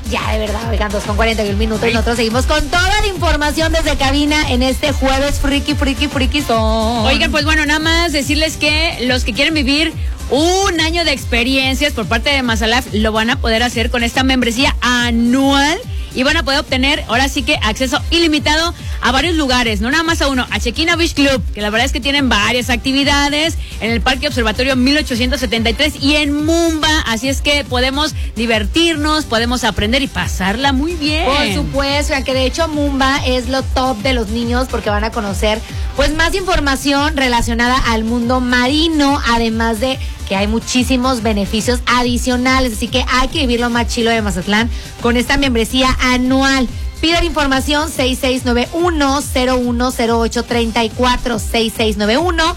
Ya, de verdad, oigan, 2:41 y nosotros seguimos con toda la información desde cabina en este jueves friki son. Oigan, pues bueno, nada más decirles que los que quieren vivir un año de experiencias por parte de Mazalife lo van a poder hacer con esta membresía anual y van a poder obtener, ahora sí que acceso ilimitado a varios lugares, no nada más a uno, a Chequina Beach Club, que la verdad es que tienen varias actividades en el Parque Observatorio 1873 y en Mumba, así es que podemos divertirnos, podemos aprender y pasarla muy bien. Por supuesto, que de hecho Mumba es lo top de los niños porque van a conocer pues más información relacionada al mundo marino, además de que hay muchísimos beneficios adicionales, así que hay que vivir lo más chilo de Mazatlán con esta membresía anual. Pidan información 6691-010834,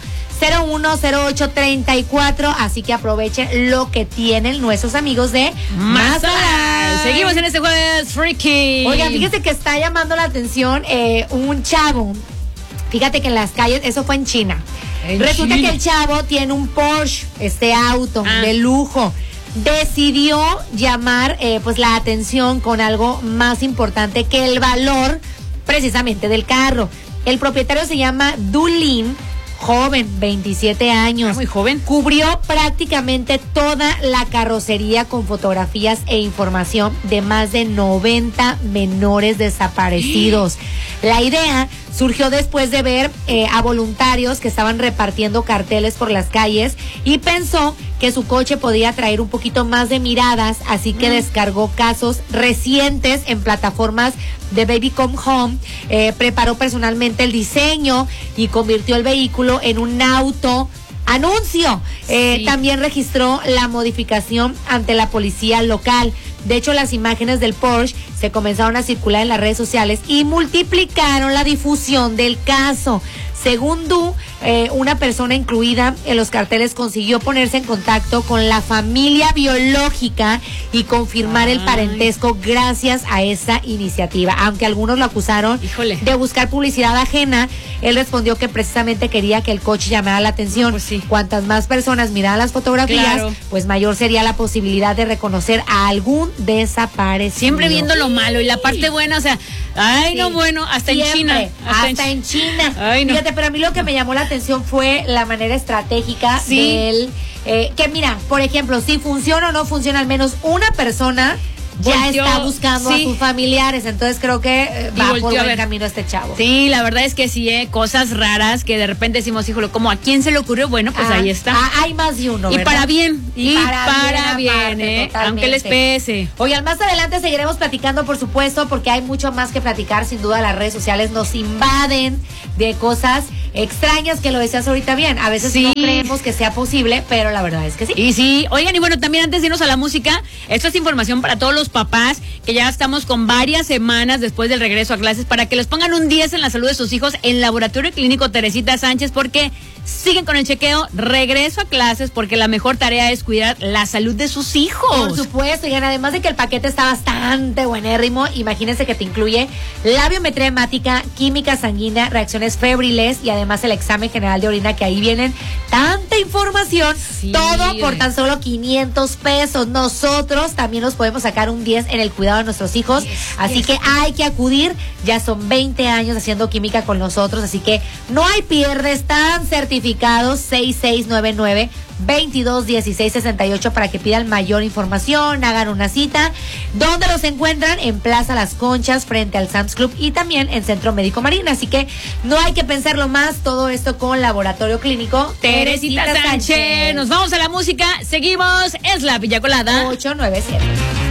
6691-010834, así que aprovechen lo que tienen nuestros amigos de Mazalife. Seguimos en este jueves freaky. Oigan, fíjate que está llamando la atención un chavo. Fíjate que en las calles, eso fue en China. Resulta que el chavo tiene un Porsche, este auto de lujo. Decidió llamar pues la atención con algo más importante que el valor precisamente del carro. El propietario se llama Dulin, joven, 27 años. Muy joven. Cubrió prácticamente toda la carrocería con fotografías e información de más de 90 menores desaparecidos. La idea surgió después de ver a voluntarios que estaban repartiendo carteles por las calles y pensó que su coche podía atraer un poquito más de miradas, así que descargó casos recientes en plataformas de Baby.com Home, preparó personalmente el diseño y convirtió el vehículo en un auto anuncio. También registró la modificación ante la policía local. De hecho, las imágenes del Porsche se comenzaron a circular en las redes sociales y multiplicaron la difusión del caso. Según Du, una persona incluida en los carteles consiguió ponerse en contacto con la familia biológica y confirmar el parentesco gracias a esa iniciativa. Aunque algunos lo acusaron de buscar publicidad ajena, él respondió que precisamente quería que el coche llamara la atención. Pues sí. Cuantas más personas miraran las fotografías, pues mayor sería la posibilidad de reconocer a algún desaparecido. Siempre viendo lo malo y la parte buena, o sea, no, bueno, hasta siempre, en China. Hasta en China. Ay, no. Fíjate, pero a mí lo que me llamó la atención fue la manera estratégica del... que mira, por ejemplo, si funciona o no funciona, al menos una persona ya está buscando a sus familiares, entonces creo que va por buen camino este chavo. Sí, la verdad es que sí, cosas raras que de repente decimos, híjole, ¿cómo a quién se le ocurrió? Bueno, pues ahí está. Hay más de uno, y ¿verdad? para bien, y para bien, aparte, aunque les pese. Oigan, más adelante seguiremos platicando, por supuesto, porque hay mucho más que platicar, sin duda las redes sociales nos invaden de cosas extrañas, que lo decías ahorita bien, a veces no creemos que sea posible, pero la verdad es que sí. Y sí, oigan, y bueno, también antes de irnos a la música, esto es información para todos los papás, que ya estamos con varias semanas después del regreso a clases, para que les pongan un 10 en la salud de sus hijos en Laboratorio Clínico Teresita Sánchez, porque siguen con el chequeo, regreso a clases, porque la mejor tarea es cuidar la salud de sus hijos. Por supuesto, y además de que el paquete está bastante buenérrimo, imagínense que te incluye la biometría hemática, química sanguínea, reacciones febriles y además el examen general de orina, que ahí vienen tanta información, todo por tan solo 500 pesos. Nosotros también nos podemos sacar un 10 en el cuidado de nuestros hijos, así que hay que acudir, ya son 20 años haciendo química con nosotros, así que no hay pierde, están certificados. 6699-221668 para que pidan mayor información, hagan una cita. ¿Dónde los encuentran? En Plaza Las Conchas, frente al Sam's Club, y también en Centro Médico Marina, así que no hay que pensarlo más, todo esto con Laboratorio Clínico Teresita Sánchez. Nos vamos a la música, seguimos, es la Piña Colada 897.